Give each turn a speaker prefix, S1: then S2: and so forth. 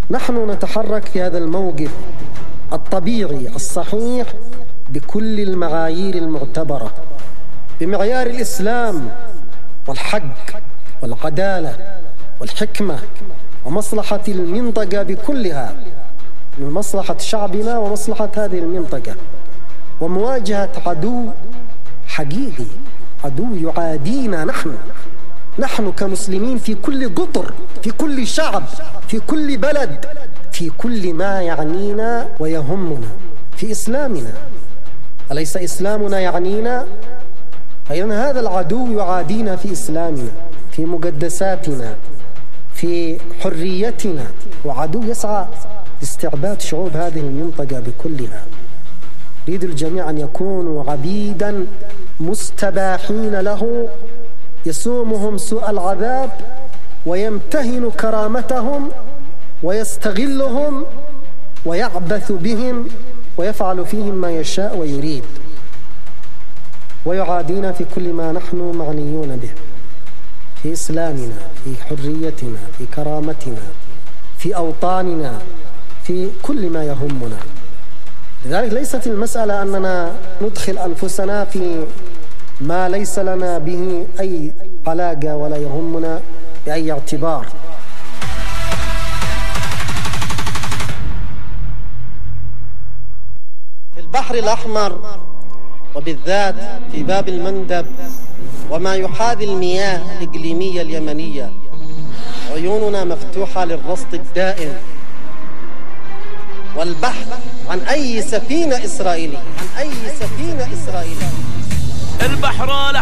S1: نحن نتحرك في هذا الموقف الطبيعي الصحيح بكل المعايير المعتبرة، بمعيار الإسلام والحق والعدالة والحكمة ومصلحة المنطقة بكلها، من مصلحة شعبنا ومصلحة هذه المنطقة، ومواجهة عدو حقيقي، عدو يعادينا نحن كمسلمين في كل قطر، في كل شعب، في كل بلد، في كل ما يعنينا ويهمنا في إسلامنا. أليس إسلامنا يعنينا؟ فإذن هذا العدو يعادينا في إسلامنا، في مقدساتنا، في حريتنا، وعدو يسعى لاستعباد شعوب هذه المنطقة بكلها. يريد الجميع أن يكونوا عبيدا مستباحين له، يسومهم سوء العذاب ويمتهن كرامتهم ويستغلهم ويعبث بهم ويفعل فيهم ما يشاء ويريد، ويعادينا في كل ما نحن معنيون به، في إسلامنا، في حريتنا، في كرامتنا، في أوطاننا، في كل ما يهمنا. لذلك ليست المسألة أننا ندخل أنفسنا في ما ليس لنا به أي علاقة ولا يهمنا بأي اعتبار. في البحر الأحمر وبالذات في باب المندب وما يحاذي المياه الإقليمية اليمنية، عيوننا مفتوحة للرصد الدائم والبحث عن أي سفينة إسرائيلية، البحر